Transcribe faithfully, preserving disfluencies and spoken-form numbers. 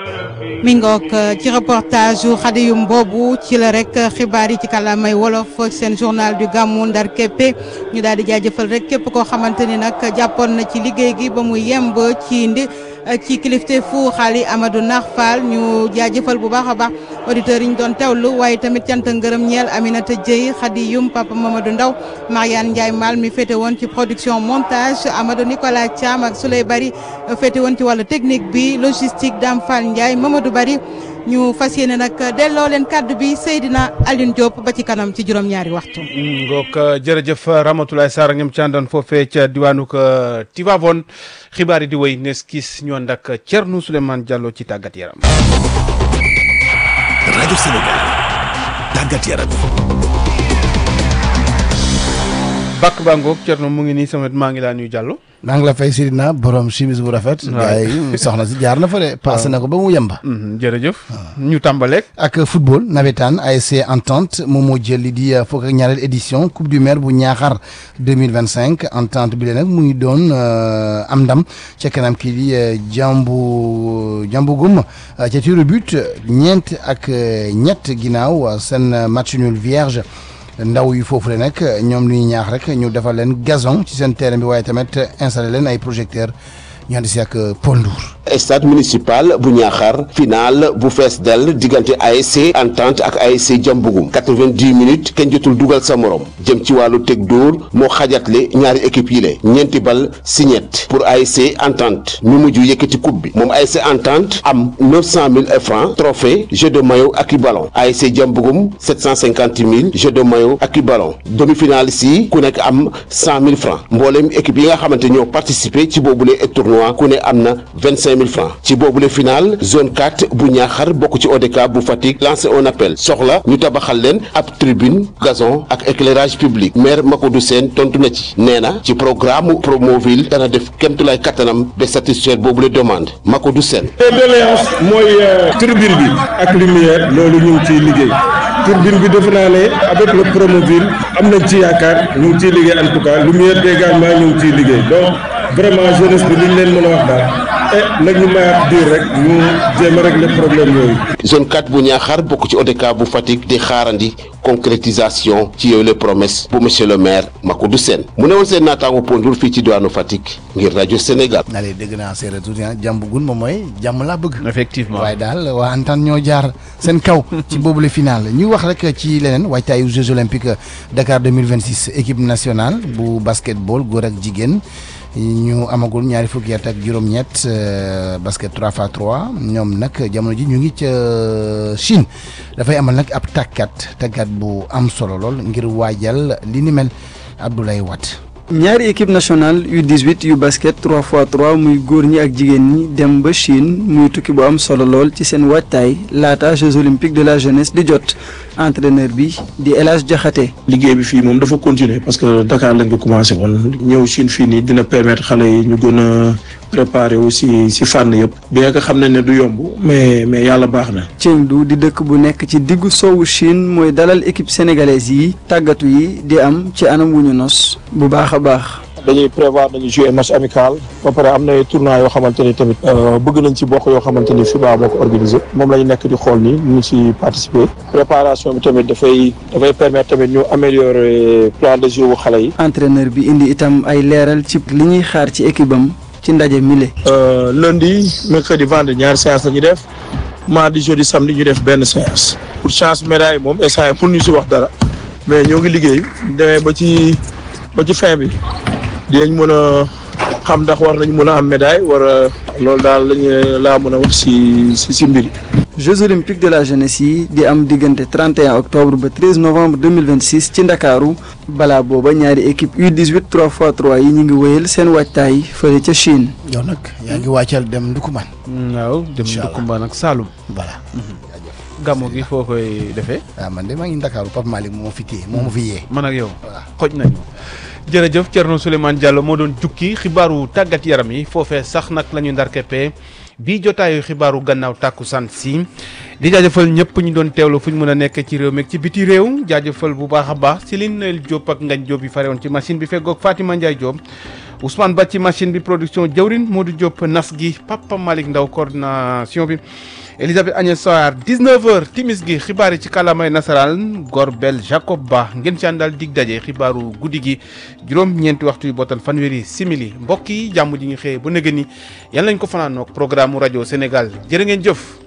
mi ngoog ci reportage yu Xadiyum boobu ci la rek xibaar yi ci kàllaamay wolof seen journal du Gamou Ndar képpe ñu daal di jaajëfal rek képp koo xamante ni nag jàppoon na ci liggéey gi ba mu yemb ci ndi ci kilifte fu xaali Amadou Nar Fall ñu jaajëfal bu baax a baax auditeurs yi ñu doon teewlu waaye tamit cant ngërëm ñeel Aminata Dieye Khadiyum Papa Mamadou Ndaw Mariane Ndiaye Mal mi féete woon ci production montage Amadou Nicolas Thiam ak Souley Bari féete woon ci wàllu technique bi logistique Dame Fall Ndiaye Mamadou Bari ñu fas yéene nag delloo leen kaddu bi Seydina Alioune Diop ba ci kanam ci juróom-ñaari waxtu. ngook jërëjëf Ramatoulaye Sarr ngeen ci àndoon foofee ca diwaanu Tivaouane xibaar yi di wéy nes kis ñu ànd ak Thierno Souleymane Diallo ci tàggat yaram. rajo Sénégal tàggat yaram. Bakk baa ngoog Thierno mu ngi nii sama maa ngi laa nuyu Diallo. maa ngi la fay Sidina borom chemise bu rafet. waaye soxna si jaar na fa de. passé na ko ba mu yemba. jërëjëf. ñu tàmbaleeg. ak football nawetaan A S C Entente moom moo jël li di fukk ak ñaareel édition coupe du maire bu Niakhar deux mille vingt cinq Entente bi leen nag muy doon am ndam ca kanam kii di Jambu Jambu Gum ca tir au but ñeent ak ñett ginnaaw seen match nul vierge. ndaw yi foofu le nag ñoom lu ñuy ñaax rek ñu defal leen gazon ci seen terrain bi waaye tamit installé leen ay projecteurs ñu andi si ak Paul Ndour. stade municipal bu Niakhar final bu fees dell diggante A S C Entente ak A S C Jambugum quatre-vingt-dix minutes kenn jotul dugal sa morom jëm ci wàllu teg dóor moo xajatle ñaari équipe yi le ñeenti bal si ñett pour A S C Entente mi mujj yëkkati coupe bi moom A S C Entente am neuf cent mille francs trophée jeu de maillot ak i ballon A S C Jambugum sept cent cinquante mille jeu de maillot ak i ballon demi-finaliste yi ku nekk am cent mille francs mboolem équipe yi nga xamante ñoo participé ci boobule tournoi ku ne am na vingt-cinq mille francs ci boobule final zone quatre bu Niakhar bokk ci O D C A bu Fatick lancé un appel soxla ñu tabaxal leen ab tribune gazon ak éclairage public maire Makodou Sène tontu na ci nee na ci programme Promoville dana def kéemtulaay kattanam ba satisfaire boobule demande Makodou Sène. doléance mooy tribune bi ak lumière loolu ñu ngi ciy liggéey tribune bi defe naa ne avec le Promoville am nañ ci yaakaar ñu ngi ciy liggéey en tout cas lumière également ñu ngi ciy liggéey donc vraiment jeunesse bi li ñu leen mën a wax daal eh nag ñu mayaat diir rek ñu jéem a régler problème yooyu. zone quatre bu Niakhar bokk ci O D C A bu Fatick di xaarandi concrétisation ci yooyu les promesses bu monsieur le maire Makodou Sène mu ne woon seen naataango Pondour fii ci diwaanu Fatick ngir rajo Sénégal. naa leen dégg naa séeréer tuuti ah jàmbugun moom mooy jàmm laa bëgg. effectivement waaye daal waa Entente ñoo jaar seen kaw. ci boobule final ñu wax rek ci leneen waajtaayu Jeux olympiques Dakar deux mille vingt six équipe nationale bu basketball góor ak jigéen. ñu amagul ñaari fukki at ak juróom-ñett basket trois fois trois ñoom nag jamono ji ñu ngi ca Chine dafay amal nag ab tàggat tàggat bu am solo lool ngir waajal li ni mel Abdoulaye Wade. ñaari équipe nationale U dix-huit yu basket trois fois trois muy góor ñi ak jigéen ñi dem ba Chine muy tukki bu am solo lool ci seen waajtaay laata Jeux olympiques de la jeunesse di jot entraîneur bi di El Hadj Diakhaté. liggéey bi fii moom dafa continuer parce que Dakar lañ ko commencé woon ñëw Chine fii nii dina permettre xale yi ñu gën a préparer aussi si fànn yëpp bien que xam nañ ne du yomb mais mais yàlla baax na. Chengdu di dëkk bu nekk ci diggu soowu Chine mooy dalal équipe sénégalaise yi tàggatu yi di am ci anam wu ñu nos bu baax a baax. dañuy prévoir nañu jouer match amical ba pare am na tournoi yoo xamante ni tamit bëgg nañ ci bokk yoo xamante ni FIBA moo ko organisé moom la ñu nekk di xool nii ñu ci participer préparation bi tamit dafay dafay permettre tamit ñu améliorer plan de jeu bu xale yi. entraîneur bi indi itam ay leeral ci li ñuy xaar ci équipe am ci ndaje mile. lundi mercredi vendredi ñaari séance la ñu def mardi jeudi samedi ñu def benn séance pour chance médaille moom instant pour ñu si wax dara mais ñoo ngi liggéey demee ba ci ba ci fin bi. dinañ mën a xam ndax war nañ mën a am médaille war a loolu daal lañu laa mën a wax si si si mbir yi. Jeux olympiques de la jeunesse yi di am diggante trente et un octobre ba treize novembre deux mille vingt six ci Ndakaaru balaa booba ñaari équipe U dix-huit trois fois trois yi ñu ngi wéyal seen waajtaay fële ca Chine. yow nag yaa ngi wàccal dem Ndoukoumane. waaw dem Ndoukoumane ak Saloum. voilà. gàmmu gi foo koy defee. waaw man de maa ngi Ndakaaru Pape Malick moo fi téye moo ma fi yee. man ak yow xoj nañu. jërëjëf Thierno Souleymane Diallo moo doon jukki xibaaru tàggat yaram yi foofee sax nag la ñu ndar keppee bii jotaayu xibaaru gannaaw tàkkusaan si di jaajëfal ñëpp ñu doon teewlu fu ñu mën a nekk ci réew mi ci biti réew jaajëfal bu baax a baax Céline Diop ak Ngagne Diop yi fare woon ci machine bi feggoog Fatima Ndiaye Diop Ousmane Ba ci machine bi production jawrin Modou Diop nas gi Papa Malick Ndaw coordination bi Elisabeth Agnès Soar dix-neuf heures timis gi xibaar yi ci kàllaamay nasaraan Gorbel Jacob Ba ngeen ci àndal dig daje xibaaru guddi gi juróom ñeenti waxtu yu bootal fanweeri simili mbokk yi jàmm ji ñu xëyee ba nëgë ni yàlla nañ ko fanaanook programme rajo Sénégal jërë ngeen jëf